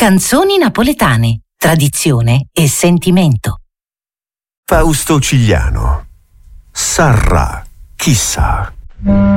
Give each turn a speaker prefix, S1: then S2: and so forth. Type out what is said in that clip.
S1: Canzoni napoletane, tradizione e sentimento.
S2: Fausto Cigliano. Sarà, chissà.